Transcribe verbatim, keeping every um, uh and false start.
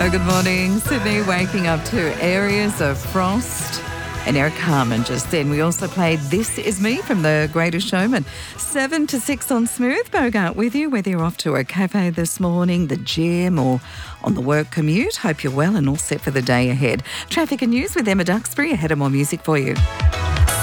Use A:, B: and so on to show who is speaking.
A: Oh, good morning, Sydney. Waking up to areas of frost and Eric Carmen just then. We also played This Is Me from The Greatest Showman. Seven to six on Smooth. Bogart with you, whether you're off to a cafe this morning, the gym or on the work commute. Hope you're well and all set for the day ahead. Traffic and news with Emma Duxbury. Ahead of more music for you.